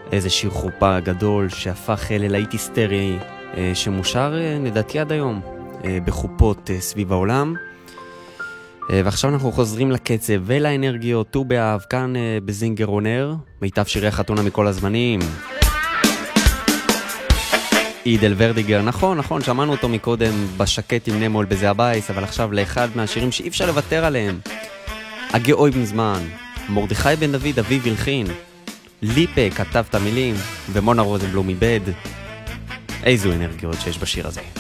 איזה שיר חופה גדול שהפך ללהיט היסטרי שמושר לדעתי עד היום בחופות סביב העולם. ועכשיו אנחנו חוזרים לקצב ולאנרגיות, ט"ו באב, כאן בזינגר אונר, מיטב שירי החתונה מכל הזמנים. אידל ורדיגר, נכון, שמענו אותו מקודם בשקט עם נמול בזה הבייס, אבל עכשיו לאחד מהשירים שאי אפשר לוותר עליהם. הגאוי בן זמן, מרדכי בן דוד, אביב הלחין, ליפה כתב את המילים, ומונה רוזנבלום איבד. איזו אנרגיות שיש בשיר הזה.